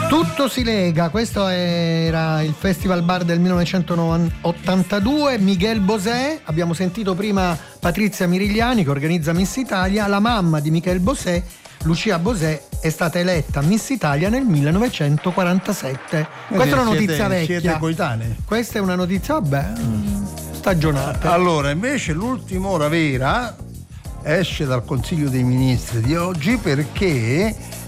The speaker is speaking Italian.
Tutto si lega, questo era il Festival Bar del 1982, Miguel Bosé, abbiamo sentito prima Patrizia Mirigliani che organizza Miss Italia, la mamma di Miguel Bosé, Lucia Bosé, è stata eletta Miss Italia nel 1947. Questa è una notizia vecchia. Siete coetanei. Questa è una notizia, vabbè, stagionata. Allora, invece l'ultima ora vera esce dal Consiglio dei Ministri di oggi perché